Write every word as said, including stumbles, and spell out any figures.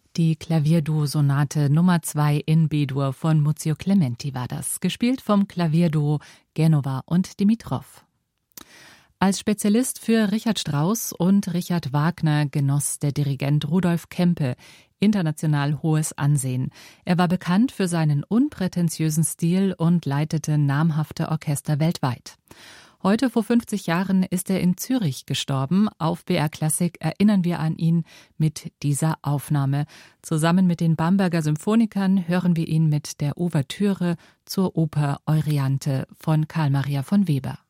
Die Klavierduo-Sonate Nummer zwei in B-Dur von Muzio Clementi war das, gespielt vom Klavierduo Genova und Dimitrov. Als Spezialist für Richard Strauss und Richard Wagner genoss der Dirigent Rudolf Kempe international hohes Ansehen. Er war bekannt für seinen unprätentiösen Stil und leitete namhafte Orchester weltweit. Heute vor fünfzig Jahren ist er in Zürich gestorben. Auf B R Klassik erinnern wir an ihn mit dieser Aufnahme. Zusammen mit den Bamberger Symphonikern hören wir ihn mit der Ouvertüre zur Oper Euryanthe von Carl Maria von Weber.